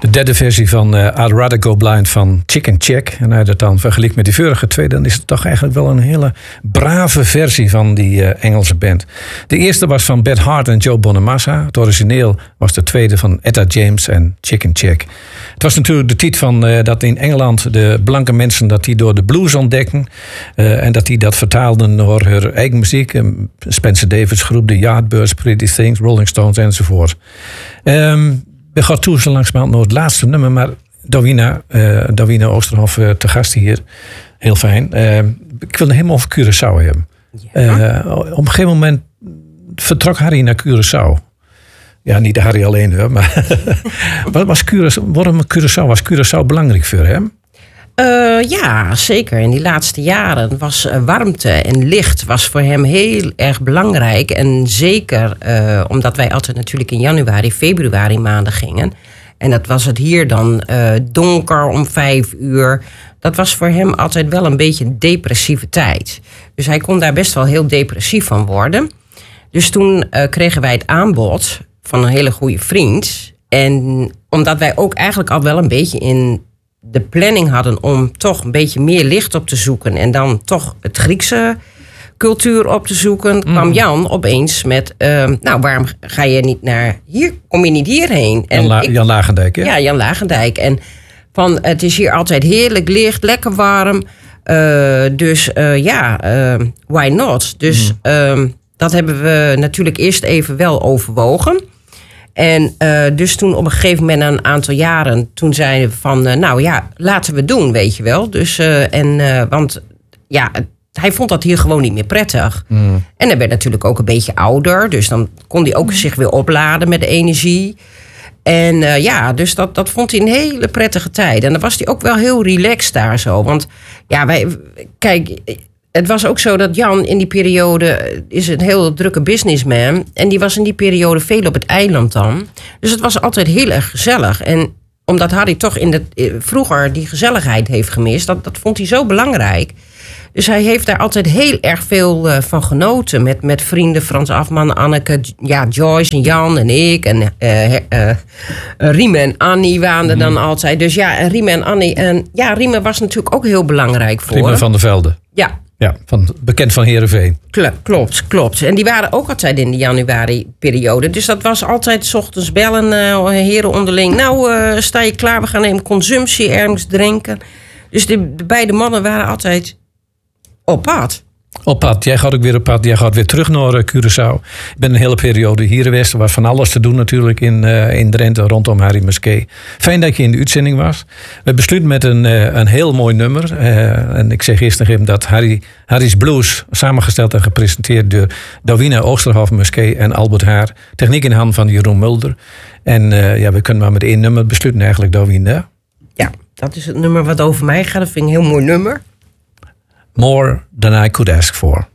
De derde versie van I'd Rather Go Blind van Chicken Check. En als je dat dan vergelijkt met die vorige twee, dan is het toch eigenlijk wel een hele brave versie van die Engelse band. De eerste was van Beth Hart en Joe Bonamassa. Het origineel was de tweede van Etta James en Chicken Check. Het was natuurlijk de titel van dat in Engeland de blanke mensen dat die door de blues ontdekken. En dat die dat vertaalden door hun eigen muziek. Spencer Davis groep, de Yardbirds, Pretty Things, Rolling Stones enzovoort. We gaan toe zo langzamerhand naar het laatste nummer. Maar Davina Oosterhoff te gast hier. Heel fijn. Ik wil het helemaal over Curaçao hebben. Ja. Op een gegeven moment vertrok Harry naar Curaçao. Ja, niet Harry alleen, hoor, maar waarom was Curaçao belangrijk voor hem? Ja, zeker. In die laatste jaren was warmte en licht was voor hem heel erg belangrijk. En zeker omdat wij altijd natuurlijk in januari, februari maanden gingen. En dat was het hier dan donker om 5 uur. Dat was voor hem altijd wel een beetje een depressieve tijd. Dus hij kon daar best wel heel depressief van worden. Dus toen kregen wij het aanbod van een hele goede vriend. En omdat wij ook eigenlijk al wel een beetje in de planning hadden om toch een beetje meer licht op te zoeken en dan toch het Griekse cultuur op te zoeken, kwam Jan opeens met, waarom ga je niet naar hier? Kom je niet hierheen? En Jan Lagendijk, hè? Ja, Jan Lagendijk. En van, het is hier altijd heerlijk licht, lekker warm. Why not? Dus dat hebben we natuurlijk eerst even wel overwogen. En dus toen op een gegeven moment, na een aantal jaren, toen zeiden we van, laten we doen, weet je wel. Dus, want hij vond dat hier gewoon niet meer prettig. En hij werd natuurlijk ook een beetje ouder, dus dan kon hij ook zich weer opladen met de energie. En dus dat vond hij een hele prettige tijd. En dan was hij ook wel heel relaxed daar zo. Want het was ook zo dat Jan in die periode is een heel drukke businessman. En die was in die periode veel op het eiland dan. Dus het was altijd heel erg gezellig. En omdat Harry toch vroeger die gezelligheid heeft gemist, dat vond hij zo belangrijk. Dus hij heeft daar altijd heel erg veel van genoten. Met vrienden, Frans Afman, Anneke, Joyce en Jan en ik. En Riem en Annie waren er dan altijd. Dus en Riem en Annie. En Riem was natuurlijk ook heel belangrijk voor Riem van der Velde. Ja, bekend van Heerenveen. Klopt. En die waren ook altijd in de januari-periode. Dus dat was altijd 's ochtends bellen, heren onderling. Sta je klaar, we gaan even consumptie ergens drinken. Dus de beide mannen waren altijd op pad. Op pad. Jij gaat ook weer op pad. Jij gaat weer terug naar Curaçao. Ik ben een hele periode hier geweest. Er was van alles te doen natuurlijk in Drenthe rondom Harry Musquet. Fijn dat je in de uitzending was. We besluiten met een heel mooi nummer. En ik zeg eerst nog even dat Harry's Blues, samengesteld en gepresenteerd door Davina Oosterhoff Musquet en Albert Haar. Techniek in handen van Jeroen Mulder. En we kunnen maar met 1 nummer besluiten eigenlijk, Davina. Ja, dat is het nummer wat over mij gaat. Dat vind ik een heel mooi nummer. More Than I Could Ask For.